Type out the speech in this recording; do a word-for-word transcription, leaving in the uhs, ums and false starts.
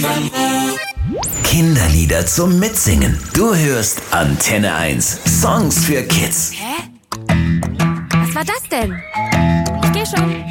Kinderlieder zum Mitsingen. Du hörst Antenne eins. Songs für Kids. Hä? Was war das denn? Ich geh schon.